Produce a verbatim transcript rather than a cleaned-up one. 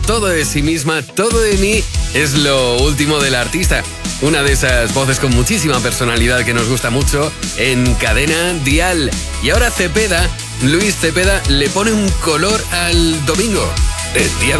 todo de sí misma, todo de mí, es lo último de la artista. Una de esas voces con muchísima personalidad que nos gusta mucho en Cadena Dial. Y ahora Cepeda, Luis Cepeda, le pone un color al domingo. El día